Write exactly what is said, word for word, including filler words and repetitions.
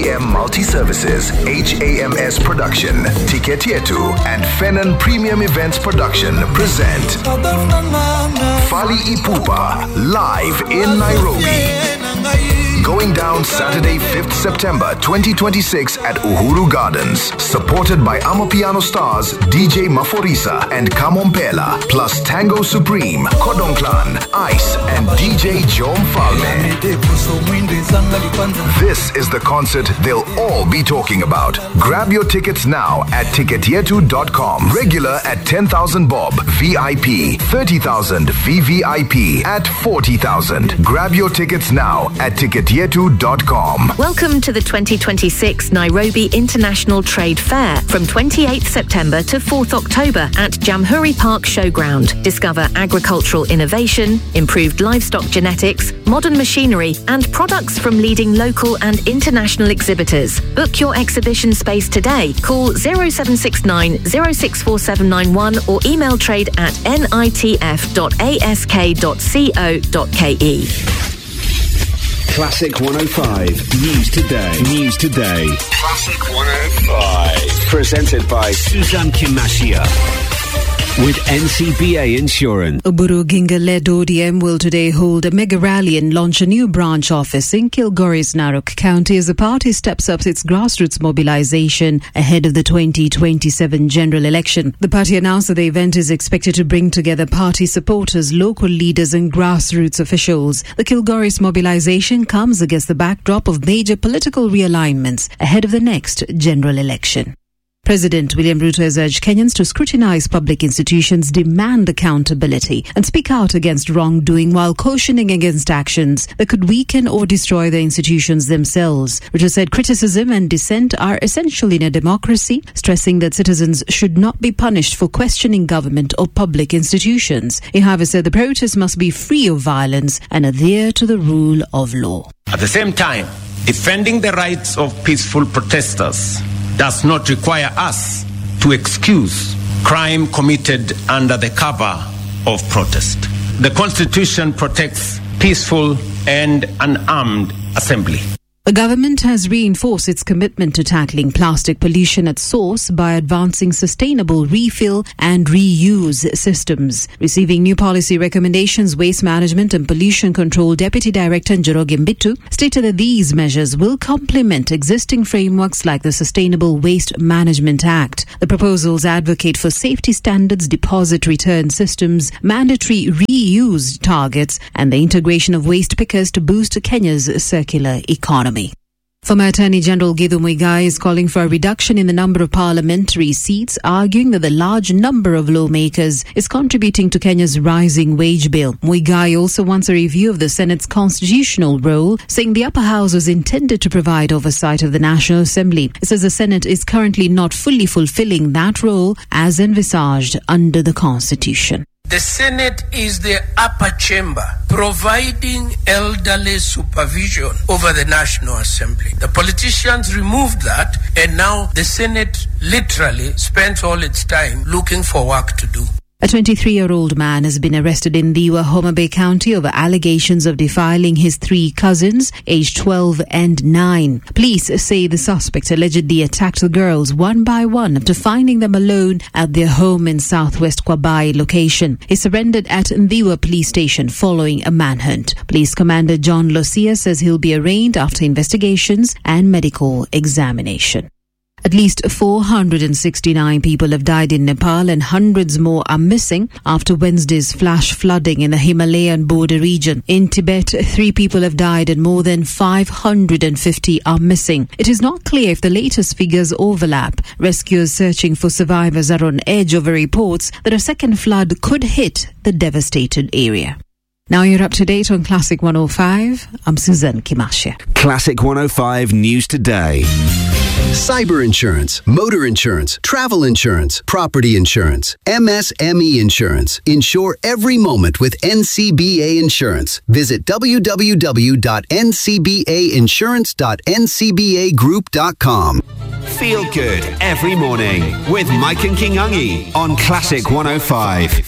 M Multi Services, H A M S Production, Ticket Yetu, and Fenon Premium Events Production present Fali Ipupa live in Nairobi. Going down Saturday, fifth September twenty twenty-six at Uhuru Gardens. Supported by Amapiano stars D J Maforisa and Kamompela, plus Tango Supreme, Kodong Clan, Ice, and D J Jom Falme. This is the concert they'll all be talking about. Grab your tickets now at ticket yetu dot com. Regular at ten thousand bob, V I P thirty thousand, V V I P at forty thousand. Grab your tickets now at ticket yetu dot com. Welcome to the twenty twenty-six Nairobi International Trade Fair from twenty-eighth September to fourth October at Jamhuri Park Showground. Discover agricultural innovation, improved livestock genetics, modern machinery, and products from leading local and international exhibitors. Book your exhibition space today. Call zero seven six nine, zero six four seven nine one or email trade at nitf dot ask dot co dot ke. Classic one oh five News Today. News Today. Classic one oh five. Presented by Suzanne Kimashia. With N C B A Insurance. Oburu Ginga-led O D M will today hold a mega rally and launch a new branch office in Kilgoris, Narok County as the party steps up its grassroots mobilization ahead of the twenty twenty-seven general election. The party announced that the event is expected to bring together party supporters, local leaders and grassroots officials. The Kilgoris mobilization comes against the backdrop of major political realignments ahead of the next general election. President William Ruto has urged Kenyans to scrutinize public institutions, demand accountability, and speak out against wrongdoing while cautioning against actions that could weaken or destroy the institutions themselves. Ruto said criticism and dissent are essential in a democracy, stressing that citizens should not be punished for questioning government or public institutions. He, however, said the protests must be free of violence and adhere to the rule of law. At the same time, defending the rights of peaceful protesters does not require us to excuse crime committed under the cover of protest. The Constitution protects peaceful and unarmed assembly. The government has reinforced its commitment to tackling plastic pollution at source by advancing sustainable refill and reuse systems. Receiving new policy recommendations, Waste Management and Pollution Control Deputy Director Njoroge Mbitu stated that these measures will complement existing frameworks like the Sustainable Waste Management Act. The proposals advocate for safety standards, deposit return systems, mandatory reuse targets, and the integration of waste pickers to boost Kenya's circular economy. Former Attorney General Githu Muigai is calling for a reduction in the number of parliamentary seats, arguing that the large number of lawmakers is contributing to Kenya's rising wage bill. Muigai also wants a review of the Senate's constitutional role, saying the upper house was intended to provide oversight of the National Assembly. It says the Senate is currently not fully fulfilling that role as envisaged under the Constitution. The Senate is the upper chamber providing elderly supervision over the National Assembly. The politicians removed that, and now the Senate literally spends all its time looking for work to do. A twenty-three-year-old man has been arrested in Dhiwa, Homa Bay County over allegations of defiling his three cousins, aged twelve and nine. Police say the suspect allegedly attacked the girls one by one after finding them alone at their home in southwest Kwabai location. He surrendered at Dhiwa police station following a manhunt. Police Commander John Losia says he'll be arraigned after investigations and medical examination. At least four hundred sixty-nine people have died in Nepal and hundreds more are missing after Wednesday's flash flooding in the Himalayan border region. In Tibet, three people have died and more than five hundred fifty are missing. It is not clear if the latest figures overlap. Rescuers searching for survivors are on edge over reports that a second flood could hit the devastated area. Now you're up to date on Classic one oh five. I'm Suzanne Kimashia. Classic one oh five News Today. Cyber insurance, motor insurance, travel insurance, property insurance, M S M E insurance. Insure every moment with N C B A Insurance. Visit w w w dot n c b a insurance dot n c b a group dot com. Feel good every morning with Mike and Kingungi on Classic one oh five.